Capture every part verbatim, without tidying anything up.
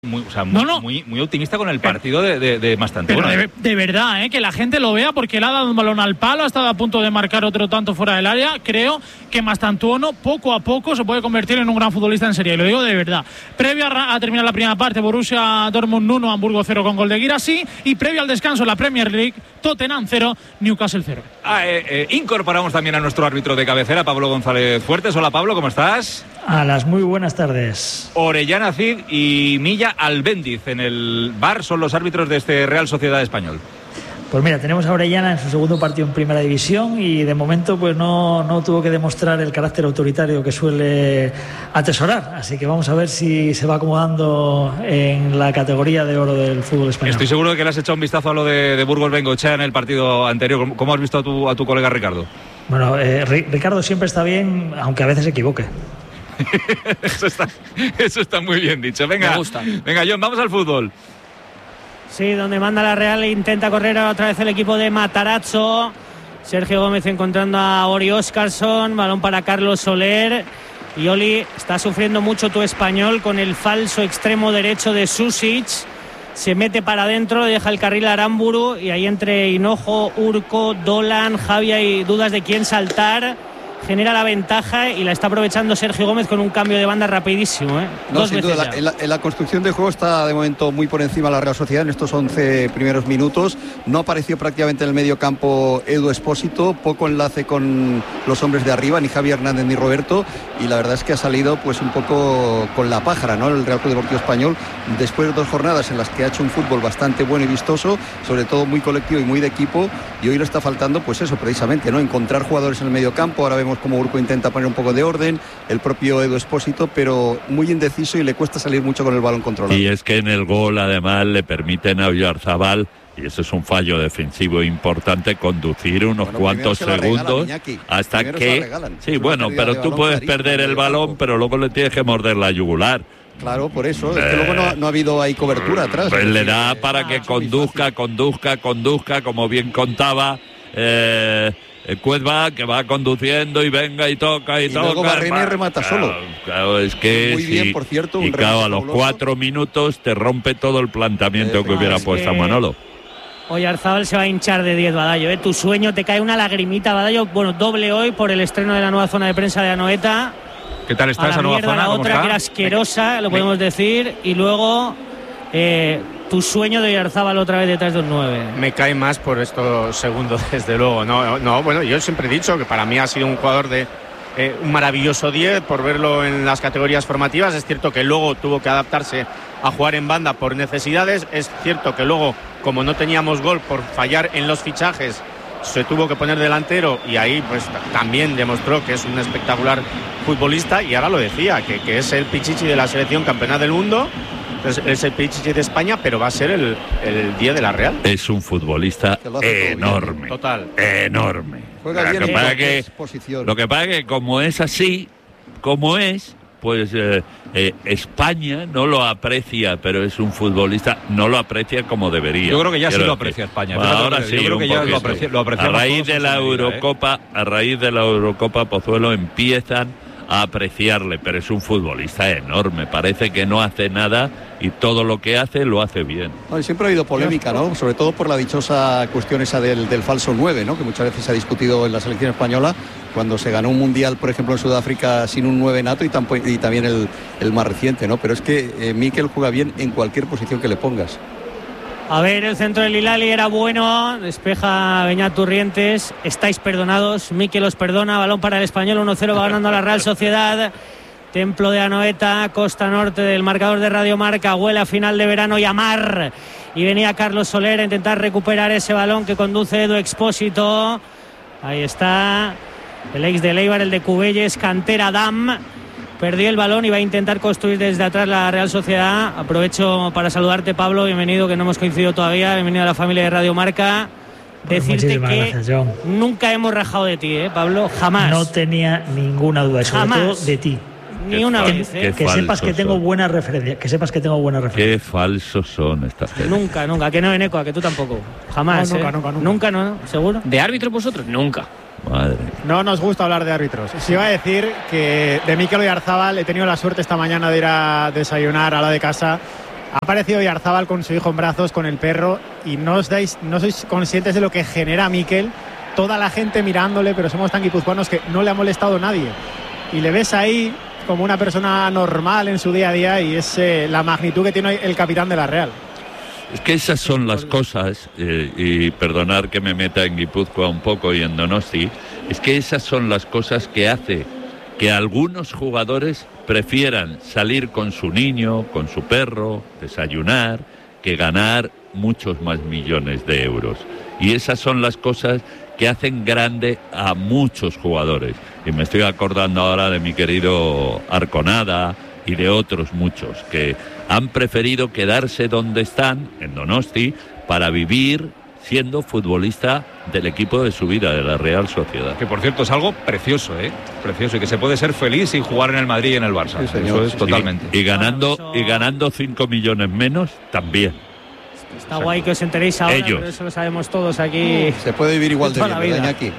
Muy, o sea, muy, no, no. muy, muy optimista con el partido de, de, de Mastantuono. Pero de, de verdad, ¿eh? Que la gente lo vea, porque le ha dado un balón al palo, ha estado a punto de marcar otro tanto fuera del área. Creo que Mastantuono poco a poco se puede convertir en un gran futbolista en serie, y lo digo de verdad. Previo a, a terminar la primera parte, Borussia Dortmund uno, Hamburgo cero con gol de Guirassy, y previo al descanso la Premier League, Tottenham cero, Newcastle cero. Ah, eh, eh, incorporamos también a nuestro árbitro de cabecera, Pablo González Fuertes. Hola Pablo, ¿cómo estás? A las muy buenas tardes. Orellana Cid y Milla Albéndiz en el V A R son los árbitros de este Real Sociedad Español. Pues mira, tenemos a Orellana en su segundo partido en Primera División y de momento pues no, no tuvo que demostrar el carácter autoritario que suele atesorar, así que vamos a ver si se va acomodando en la categoría de oro del fútbol español. Estoy seguro de que le has echado un vistazo a lo de, de Burgos Bengoechea en el partido anterior. ¿Cómo has visto a tu, a tu colega Ricardo? Bueno, eh, Ricardo siempre está bien, aunque a veces se equivoque. eso, está, eso está muy bien dicho. Venga, me gusta. Venga, John, vamos al fútbol. Sí, donde manda la Real, intenta correr otra vez el equipo de Matarazzo. Sergio Gómez encontrando a Ori Óscarson, balón para Carlos Soler. Y Oli, está sufriendo mucho tu Español con el falso extremo derecho de Susic. Se mete para adentro, deja el carril a Aramburu y ahí entre Hinojo, Urco, Dolan, Javi hay dudas de quién saltar. Genera la ventaja y la está aprovechando Sergio Gómez con un cambio de banda rapidísimo, ¿eh? No, Dos sin veces duda, ya. en, la, en la construcción de juego está de momento muy por encima la Real Sociedad en estos once primeros minutos. No apareció prácticamente en el medio campo Edu Espósito, poco enlace con los hombres de arriba, ni Javi Hernández ni Roberto, y la verdad es que ha salido pues un poco con la pájara, ¿no? El Real Club Deportivo Español, después de dos jornadas en las que ha hecho un fútbol bastante bueno y vistoso, sobre todo muy colectivo y muy de equipo, y hoy lo está faltando pues eso precisamente, ¿no? Encontrar jugadores en el medio campo. Ahora vemos como Urco intenta poner un poco de orden, el propio Edu Espósito, pero muy indeciso y le cuesta salir mucho con el balón controlado. Y es que en el gol además le permiten a Oyarzabal, y eso es un fallo defensivo importante, conducir unos bueno, cuantos se segundos regalan, hasta primero que sí, bueno, pero tú puedes perder el balón, pero luego le tienes que morder la yugular. Claro, por eso, es que luego no, no ha habido ahí cobertura atrás. Pues le decir, da eh, para ah, que conduzca, conduzca, conduzca, como bien contaba eh, Cuedva, que va conduciendo y venga y toca y, y toca. Luego Barrena y remata claro, solo. Claro, es que muy bien, sí, por cierto. Un y claro, a los fabuloso. cuatro minutos te rompe todo el planteamiento Eh, que hubiera es puesto que... Manolo. Oyarzábal se va a hinchar de diez, Badallo, ¿eh? Tu sueño, te cae una lagrimita, Badallo. Bueno, doble hoy por el estreno de la nueva zona de prensa de Anoeta. ¿Qué tal está a esa la nueva mierda, zona? la ¿Cómo otra está? que era asquerosa, lo podemos decir. Y luego eh, tu sueño de Oyarzábal otra vez detrás de un nueve. Me cae más por estos segundos, desde luego. No, no, bueno, yo siempre he dicho que para mí ha sido un jugador de eh, un maravilloso diez por verlo en las categorías formativas. Es cierto que luego tuvo que adaptarse a jugar en banda por necesidades. Es cierto que luego, como no teníamos gol por fallar en los fichajes, se tuvo que poner delantero y ahí pues también demostró que es un espectacular futbolista. Y ahora lo decía, que, que es el pichichi de la selección campeona del mundo, es, es el pichichi de España, pero va a ser el, el diez de la Real. Es un futbolista enorme, total, enorme. Juega Lo bien que en pasa que, posición. lo que pasa que como es así, como es, pues eh, eh, España no lo aprecia, pero es un futbolista, no lo aprecia como debería. Yo creo que ya Quiero sí lo decir. aprecia España. Bueno, Yo ahora creo que- sí, yo creo que un ya lo, poquito. aprecia, lo A apreciamos raíz todos de en la su medida, ¿eh? Eurocopa, a raíz de la Eurocopa, Pozuelo empiezan a apreciarle, pero es un futbolista enorme. Parece que no hace nada y todo lo que hace lo hace bien. No, y siempre ha habido polémica, ¿no? Sobre todo por la dichosa cuestión esa del, del falso nueve, ¿no? Que muchas veces se ha discutido en la selección española cuando se ganó un mundial, por ejemplo, en Sudáfrica sin un nueve nato y, tampo- y también el, el más reciente, ¿no? Pero es que eh, Mikel juega bien en cualquier posición que le pongas. A ver, el centro del Hilali era bueno, despeja Beñat Turrientes, estáis perdonados, Mikel os perdona, balón para el Español, uno cero, va ganando la Real Sociedad. Templo de Anoeta, costa norte del marcador de Radio Marca, huele a final de verano y a mar. Y venía Carlos Soler a intentar recuperar ese balón que conduce Edu Expósito. Ahí está el ex de Leibar, el de Cubelles, cantera Dam. Perdió el balón y va a intentar construir desde atrás la Real Sociedad. Aprovecho para saludarte, Pablo, bienvenido, que no hemos coincidido todavía. Bienvenido a la familia de Radio Marca. Pues Decirte que gracias, John. nunca hemos rajado de ti, ¿eh, Pablo? Jamás. No tenía ninguna duda, sobre Jamás. todo de ti. Ni Qué una fal- vez, qué ¿eh? Que sepas que falsos tengo son. buena referencia, que sepas que tengo buena referencia. Qué falsos son estas gente. Nunca, nunca. Que no, Eneco, a que tú tampoco. Jamás, No, nunca, ¿eh? nunca, nunca. Nunca, no, ¿seguro? ¿de árbitro vosotros? Nunca. Madre. No nos gusta hablar de árbitros. Si iba a decir que de Mikel Oyarzábal he tenido la suerte esta mañana de ir a desayunar a la de casa Ha aparecido Oyarzábal con su hijo en brazos, con el perro, y no os dais, no sois conscientes de lo que genera Mikel. Toda la gente mirándole, pero somos tan guipuzcoanos que no le ha molestado nadie. Y le ves ahí como una persona normal en su día a día, y es eh, la magnitud que tiene el capitán de la Real. Es que esas son las cosas, eh, y perdonar que me meta en Guipúzcoa un poco y en Donosti, es que esas son las cosas que hace que algunos jugadores prefieran salir con su niño, con su perro, desayunar, que ganar muchos más millones de euros. Y esas son las cosas que hacen grande a muchos jugadores. Y me estoy acordando ahora de mi querido Arconada y de otros muchos que han preferido quedarse donde están, en Donosti, para vivir siendo futbolista del equipo de su vida, de la Real Sociedad. Que por cierto es algo precioso, ¿eh? Precioso, y que se puede ser feliz sin jugar en el Madrid y en el Barça. Sí, eso es totalmente. Y, y ganando bueno, eso... y ganando cinco millones menos también. Está guay que os enteréis ahora, Ellos. pero eso lo sabemos todos aquí. Se puede vivir igual de bien, ¿verdad, Iñaki?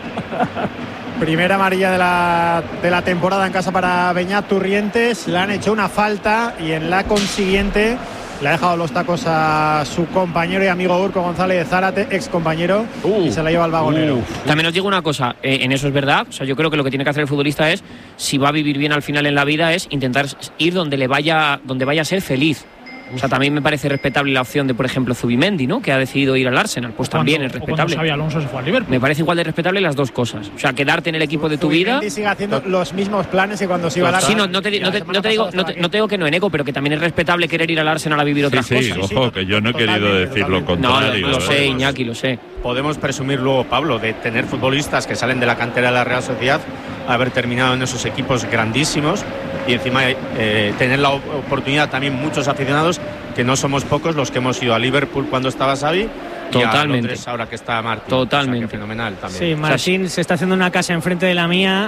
Primera amarilla de la, de la temporada en casa para Beñat Turrientes. Le han hecho una falta y en la consiguiente le ha dejado los tacos a su compañero y amigo Urco González de Zárate, ex compañero, uh, y se la lleva al vagonero. Uh. También os digo una cosa, eh, en eso es verdad. O sea, yo creo que lo que tiene que hacer el futbolista es, si va a vivir bien al final en la vida, es intentar ir donde le vaya, donde vaya a ser feliz. O sea, también me parece respetable la opción de, por ejemplo, Zubimendi, ¿no? Que ha decidido ir al Arsenal. Pues cuando, también es respetable. Xabi Alonso se fue al Liverpool. Me parece igual de respetable las dos cosas. O sea, quedarte en el equipo de tu vida. Zubimendi sigue haciendo los mismos planes que cuando se iba al Arsenal. Sí, no, no, te, no, te, no, te digo, no, te, no te digo que no, Eneco, pero que también es respetable querer ir al Arsenal a vivir otras sí, sí, cosas. Ojo, que yo no he querido decir lo contrario. No, lo sé, Iñaki, lo sé. Podemos presumir luego, Pablo, de tener futbolistas que salen de la cantera de la Real Sociedad, haber terminado en esos equipos grandísimos y encima eh, tener la oportunidad también muchos aficionados, que no somos pocos los que hemos ido a Liverpool cuando estaba Xavi. Totalmente. Y a Londres ahora que está Martín. Totalmente. O sea, fenomenal también. Sí, Martín se está haciendo una casa enfrente de la mía,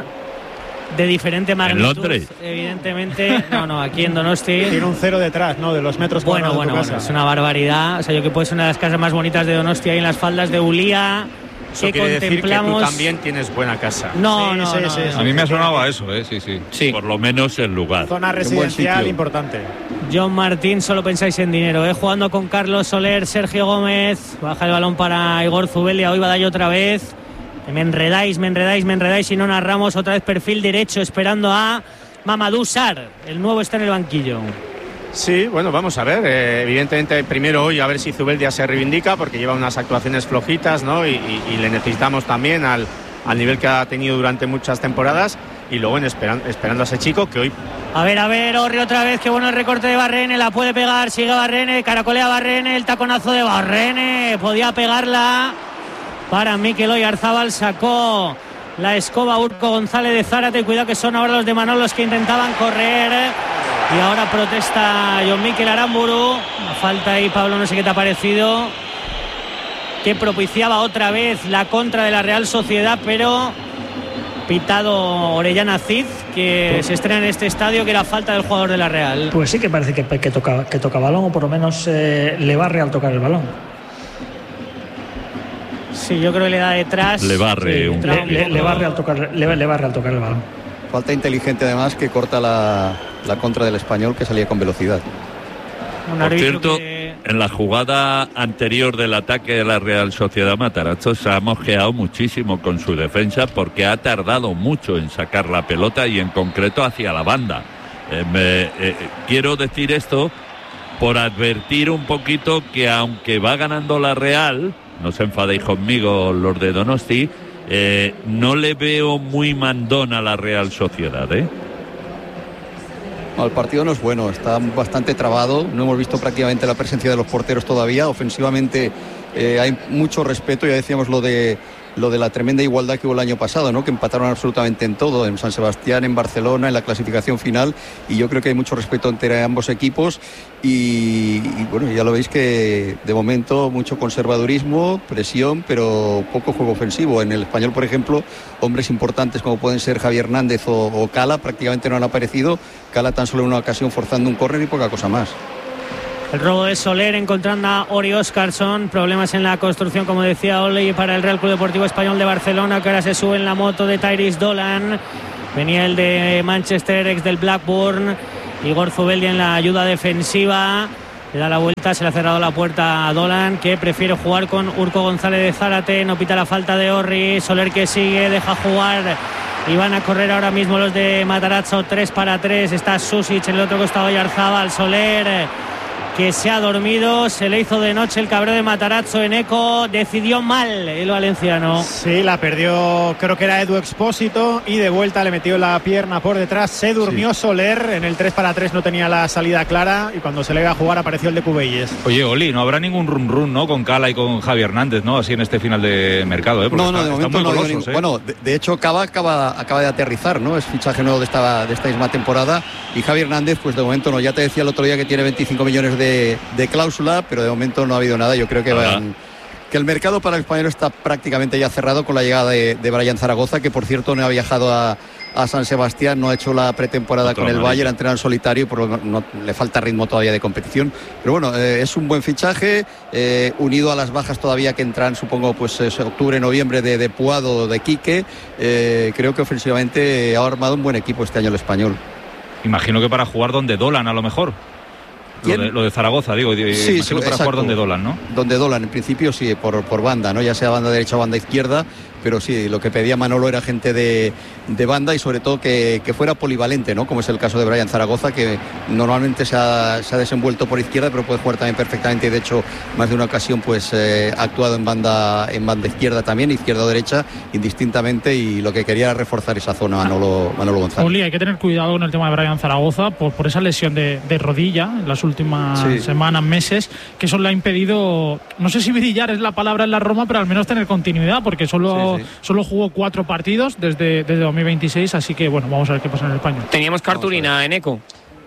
de diferente magnitud. ¿En Londres? Evidentemente. No, no, aquí en Donosti. Tiene un cero detrás, ¿no? De los metros bueno, cuadrados bueno, de tu bueno, casa. es una barbaridad. O sea, yo que puede ser una de las casas más bonitas de Donosti, ahí en las faldas de Ulía. Eso que quiere contemplamos. decir que tú también tienes buena casa. No, sí, no, sí, no, sí, no, sí. A mí me ha sonado a eso, ¿eh? Sí, sí. Sí. Por lo menos el lugar. Zona residencial importante. John Martín, solo pensáis en dinero, ¿eh? Jugando con Carlos Soler, Sergio Gómez. Baja el balón para Igor Zubeldia. Hoy Badallo otra vez. Me enredáis, me enredáis, me enredáis y no narramos. Otra vez perfil derecho esperando a Mamadou Sarr. El nuevo está en el banquillo. Sí, bueno, vamos a ver. Eh, evidentemente, primero hoy a ver si Zubeldia se reivindica, porque lleva unas actuaciones flojitas, ¿no? Y, y, y le necesitamos también al, al nivel que ha tenido durante muchas temporadas. Y luego en esperan, esperando a ese chico que hoy. A ver, a ver, Orri otra vez. Qué bueno el recorte de Barrene. La puede pegar, sigue Barrene. Caracolea Barrene. El taconazo de Barrene. Podía pegarla para Mikel Oyarzábal. Sacó la escoba Urco González de Zárate. Cuidado que son ahora los de Manol los que intentaban correr. Y ahora protesta John Mikel Aramburu. Una falta ahí, Pablo, no sé qué te ha parecido. Que propiciaba otra vez la contra de la Real Sociedad, pero pitado Orellana Cid, que se estrena en este estadio, que era falta del jugador de la Real. Pues sí que parece que, que, toca, que toca balón, o por lo menos eh, le barre al tocar el balón. Sí, yo creo que le da detrás. Le barre sí, un le, le, le, barre al tocar, le, le barre al tocar el balón. Falta inteligente además, que corta la, la contra del Español, que salía con velocidad. Un Por cierto, que... en la jugada anterior del ataque de la Real Sociedad, Matarazzo se ha mosqueado muchísimo con su defensa, porque ha tardado mucho en sacar la pelota y en concreto hacia la banda. Eh, me, eh, quiero decir esto por advertir un poquito que, aunque va ganando la Real, no se enfadéis conmigo los de Donosti, eh, no le veo muy mandón a la Real Sociedad, ¿eh? No, el partido no es bueno, está bastante trabado, no hemos visto prácticamente la presencia de los porteros todavía. Ofensivamente eh, hay mucho respeto, ya decíamos lo de lo de la tremenda igualdad que hubo el año pasado, ¿no? Que empataron absolutamente en todo, en San Sebastián, en Barcelona, en la clasificación final, y yo creo que hay mucho respeto entre ambos equipos y, y bueno, ya lo veis que de momento mucho conservadurismo, presión, pero poco juego ofensivo. En el Español, por ejemplo, hombres importantes como pueden ser Javier Hernández o, o Cala prácticamente no han aparecido. Cala tan solo en una ocasión forzando un córner y poca cosa más. El robo de Soler encontrando a Ori Óscarson. Problemas en la construcción, como decía Oli, para el Real Club Deportivo Español de Barcelona, que ahora se sube en la moto de Tyrese Dolan. Venía el de Manchester, ex del Blackburn. Igor Zubeldia en la ayuda defensiva. Le da la vuelta, se le ha cerrado la puerta a Dolan, que prefiere jugar con Urco González de Zárate. No pita la falta de Orri. Soler que sigue, deja jugar. Y van a correr ahora mismo los de Matarazzo. tres para tres. Está Susic en el otro costado y Arzabal. Soler, que se ha dormido, se le hizo de noche el cabreo de Matarazzo en Eco, decidió mal el valenciano. Sí, la perdió, creo que era Edu Expósito, y de vuelta le metió la pierna por detrás, se durmió sí. Soler, en el tres para tres no tenía la salida clara, y cuando se le iba a jugar apareció el de Cubelles. Oye, Oli, no habrá ningún run run, ¿no? Con Cala y con Javi Hernández, ¿no? Así en este final de mercado, ¿eh? Porque no, no, está, de momento no golosos, ningún... ¿eh? Bueno, de, de hecho Cava acaba, acaba de aterrizar, ¿no? Es fichaje nuevo de esta, de esta misma temporada, y Javi Hernández, pues de momento no. Ya te decía el otro día que tiene veinticinco millones de, de cláusulas, pero de momento no ha habido nada. Yo creo que, van, que el mercado para el español está prácticamente ya cerrado con la llegada de, de Brian Zaragoza, que por cierto no ha viajado a, a San Sebastián, no ha hecho la pretemporada Otro con el Bayern, ha entrenado en solitario, por lo que no, le falta ritmo todavía de competición. Pero bueno, eh, es un buen fichaje, eh, unido a las bajas todavía que entran, supongo, pues es octubre, noviembre de, de Puado, de Quique. Eh, creo que ofensivamente ha armado un buen equipo este año el español. Imagino que para jugar donde Dolan, a lo mejor. Lo de, lo de Zaragoza, digo, sí, sí, para jugar donde Dolan, ¿no? Donde Dolan, en principio sí, por, por banda, ¿no? Ya sea banda derecha o banda izquierda, pero sí, lo que pedía Manolo era gente de, de banda y sobre todo que, que fuera polivalente, ¿no? Como es el caso de Brian Zaragoza, que normalmente se ha, se ha desenvuelto por izquierda, pero puede jugar también perfectamente, y de hecho más de una ocasión pues eh, ha actuado en banda, en banda izquierda también, izquierda o derecha, indistintamente, y lo que quería era reforzar esa zona Manolo, Manolo González. Oli, hay que tener cuidado con el tema de Brian Zaragoza por, por esa lesión de, de rodilla en las últimas sí. semanas, meses, que eso le ha impedido, no sé si brillar es la palabra en la Roma, pero al menos tener continuidad, porque solo, sí, sí. solo jugó cuatro partidos desde, desde dos mil veintiséis, así que bueno, vamos a ver qué pasa en el español. Teníamos cartulina en Eco.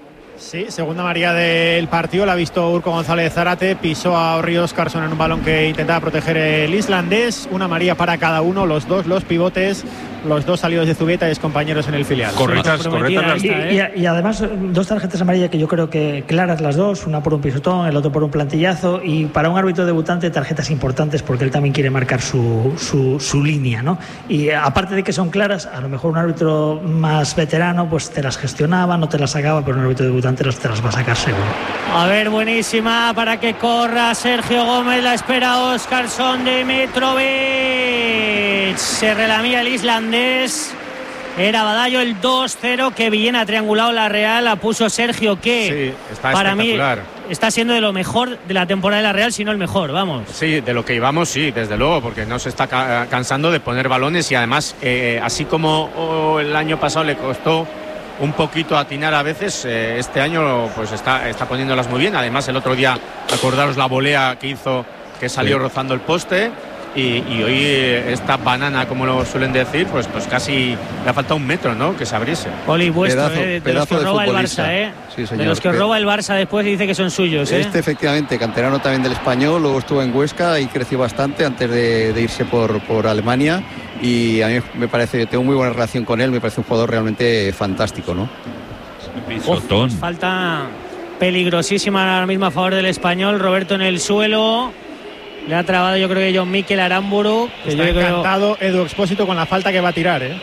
Sí, segunda amarilla del partido, la ha visto Urco González Zárate, pisó a Orri Óskarsson en un balón que intentaba proteger el islandés, una amarilla para cada uno, los dos, los pivotes, los dos salidos de Zubieta y es compañeros en el filial. Correctas, sí, correctas. Y, y, y además dos tarjetas amarillas que yo creo que claras las dos, una por un pisotón, el otro por un plantillazo, y para un árbitro debutante tarjetas importantes porque él también quiere marcar su, su, su línea, ¿no? Y aparte de que son claras, a lo mejor un árbitro más veterano pues te las gestionaba, no te las sacaba, pero un árbitro debutante te las va a sacar seguro. A ver, buenísima para que corra Sergio Gómez, la espera Óskarsson de Mitrovic, se relamía el islandés, era Badallo el dos cero, que bien ha triangulado la Real, la puso Sergio, que sí, está para mí está siendo de lo mejor de la temporada de la Real, si no el mejor, vamos. Sí, de lo que íbamos, sí, desde luego, porque no se está ca- cansando de poner balones, y además, eh, así como oh, el año pasado le costó un poquito atinar a veces, eh, este año pues está, está poniéndolas muy bien. Además, el otro día, acordaros la volea que hizo, que salió sí. rozando el poste, y, y hoy esta banana, como lo suelen decir, pues, pues casi le ha faltado un metro, ¿no? Que se abriese. Oli, vuestro, pedazo, eh, de los que roba el Barça, ¿eh? Sí, señor. De los que Pe- roba el Barça después y dice que son suyos, ¿eh? Este, efectivamente, canterano también del Español, luego estuvo en Huesca y creció bastante antes de, de irse por, por Alemania, y a mí me parece, tengo muy buena relación con él, me parece un jugador realmente fantástico, ¿no? Uf, falta peligrosísima ahora mismo a favor del Español. Roberto en el suelo, le ha trabado yo creo que John Mikel Aramburu, que está yo encantado creo... Edu Expósito con la falta que va a tirar, ¿eh?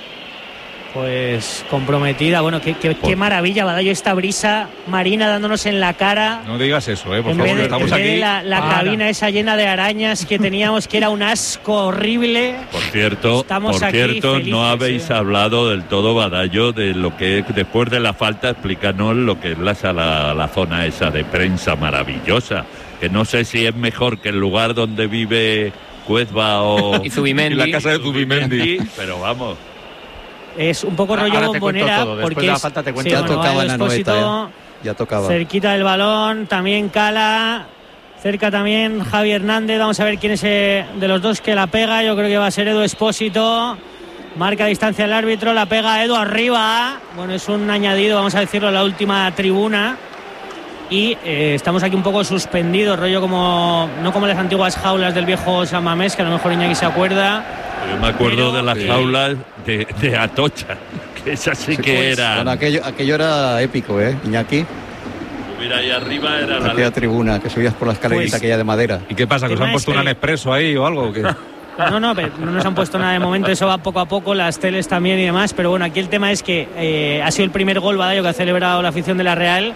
Pues comprometida. Bueno, qué, qué, qué maravilla, Badallo, esta brisa marina dándonos en la cara. No digas eso, eh, por en favor, vez de, estamos en vez aquí. de la, la cabina esa llena de arañas que teníamos, que era un asco horrible. Por cierto, estamos por cierto felices, no habéis eh. hablado del todo, Badallo, de lo que es, después de la falta, explícanos lo que es la, la, la zona esa de prensa maravillosa, que no sé si es mejor que el lugar donde vive Cuezba o y Zubimendi, y la casa de Zubimendi, pero vamos. Es un poco rollo bombonera, porque la es, falta te sí, ya bueno, tocaba el Anoeta, ya. ya tocaba. Cerquita del balón, también Cala, cerca también Javi Hernández. Vamos a ver quién es eh, de los dos que la pega. Yo creo que va a ser Edu Expósito. Marca distancia el árbitro, la pega Edu arriba. Bueno, es un añadido, vamos a decirlo, a la última tribuna. Y eh, estamos aquí un poco suspendidos, rollo como no como las antiguas jaulas del viejo San Mamés, que a lo mejor Iñaki se acuerda. Yo me acuerdo pero, de las sí. jaulas de, de Atocha, que esa sí, sí que pues, era. Bueno, aquello, aquello era épico, ¿eh, Iñaki? Mira, ahí arriba era la aquella tribuna que subías por la escalerita, pues, aquella de madera. ¿Y qué pasa? ¿Que os han puesto un Nespresso ahí o algo? ¿O qué? No, no, pero no nos han puesto nada de momento, eso va poco a poco, las teles también y demás, pero bueno, aquí el tema es que eh, ha sido el primer gol, Badallo, que ha celebrado la afición de la Real,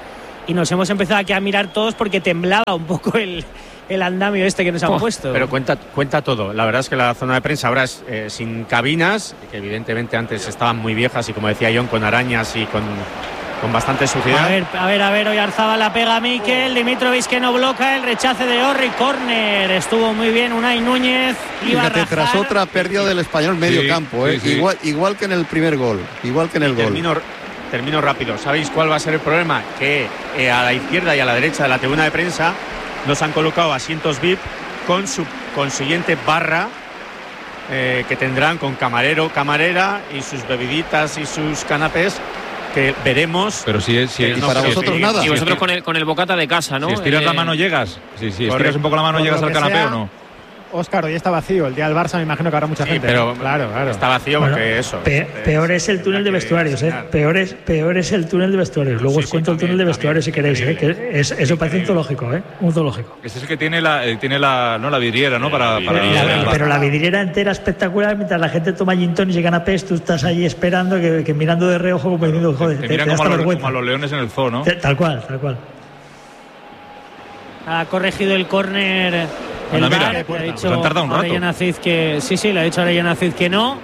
y nos hemos empezado aquí a mirar todos porque temblaba un poco el, el andamio este que nos han Oh, puesto. Pero cuenta, cuenta todo. La verdad es que la zona de prensa ahora es eh, sin cabinas, que evidentemente antes estaban muy viejas y, como decía John, con arañas y con, con bastante suciedad. A ver, a ver, a ver, Oyarzabal la pega a Mikel, Dimitrovic que no bloca, el rechace de Orri, córner, estuvo muy bien Unai Núñez, iba Fíjate, a rajar. tras otra pérdida del Español medio Sí, campo, ¿eh? sí, sí. Igual, igual que en el primer gol, igual que en el Y gol. termino, termino rápido. ¿Sabéis cuál va a ser el problema? Que eh, a la izquierda y a la derecha de la tribuna de prensa nos han colocado asientos V I P con su consiguiente barra eh, que tendrán con camarero, camarera y sus bebiditas y sus canapés, que veremos. Pero si es. Si que es y no para creo vosotros que- nada. Y vosotros con el, con el bocata de casa, ¿no? Si estiras Eh, la mano llegas. Sí, sí, estiras correcto. un poco la mano Por llegas lo al que canapé sea, o no. Óscar, hoy está vacío. El día del Barça me imagino que habrá mucha Sí, gente. pero ¿eh? Claro, claro. está vacío Bueno, porque eso. Pe- eh, peor es el túnel de tendrá que vestuarios, ¿eh? enseñar. Peor es, peor es el túnel de vestuarios. Luego Sí, os cuento sí, el túnel también, de vestuarios si también. queréis, ¿eh? Que es, eso parece un zoológico, ¿eh? Un zoológico. Este es el que tiene la, eh, tiene la, no, la vidriera, ¿no? Para, para La- para- pero la vidriera entera espectacular, mientras la gente toma gin tonics y canapés, tú estás allí esperando, que, que mirando de reojo como diciendo, joder, Te te, miran te da como, hasta a los, vergüenza. como a los leones en el zoo, ¿no? Te- Tal cual, tal cual. Ha corregido el córner el Anda, mira, V A R, pues le ha han dicho tardado un rato. Orellana Cid que sí, sí, le ha dicho Orellana Cid que no.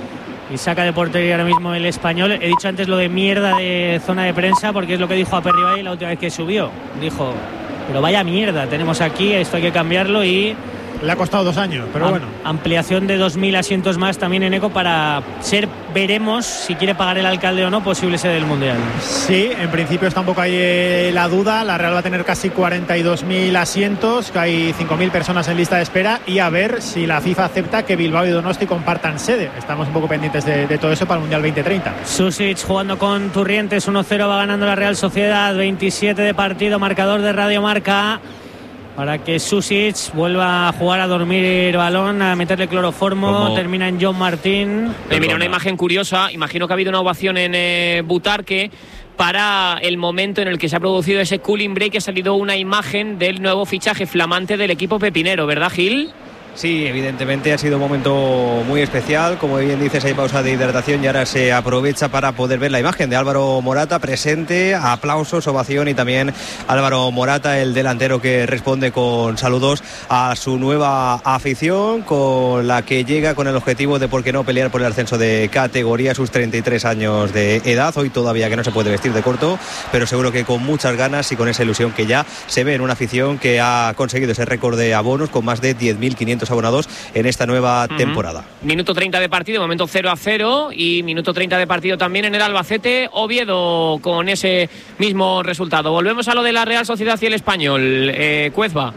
Y saca de portería ahora mismo el Español. He dicho antes lo de mierda de zona de prensa porque es lo que dijo Aperribay la última vez que subió. Dijo, pero vaya mierda tenemos aquí, esto hay que cambiarlo y Le ha costado dos años, pero am- bueno. ampliación de dos mil asientos más también en ECO para ser, veremos si quiere pagar el alcalde o no, posible sede del Mundial. Sí, en principio está un poco ahí eh, la duda. La Real va a tener casi cuarenta y dos mil asientos, que hay cinco mil personas en lista de espera, y a ver si la FIFA acepta que Bilbao y Donosti compartan sede. Estamos un poco pendientes de, de todo eso para el Mundial veinte treinta. Susic jugando con Turrientes, uno cero va ganando la Real Sociedad, veintisiete de partido, marcador de Radio Marca, para que Susic vuelva a jugar, a dormir balón, a meterle cloroformo. Como- Termina en John Martín. Eh, mira, una Perdona. imagen curiosa. Imagino que ha habido una ovación en eh, Butarque para el momento en el que se ha producido ese cooling break, que ha salido una imagen del nuevo fichaje flamante del equipo pepinero, ¿verdad, Gil? Sí, evidentemente ha sido un momento muy especial. Como bien dices, hay pausa de hidratación y ahora se aprovecha para poder ver la imagen de Álvaro Morata presente. Aplausos, ovación, y también Álvaro Morata, el delantero, que responde con saludos a su nueva afición, con la que llega con el objetivo de, por qué no, pelear por el ascenso de categoría a sus treinta y tres años de edad. Hoy todavía que no se puede vestir de corto, pero seguro que con muchas ganas y con esa ilusión que ya se ve en una afición que ha conseguido ese récord de abonos con más de diez mil quinientos abonados en esta nueva Ujú. temporada. Minuto treinta de partido, momento cero a cero, y minuto treinta de partido también en el Albacete Oviedo con ese mismo resultado. Volvemos a lo de la Real Sociedad y el Español. Eh, Cuezba.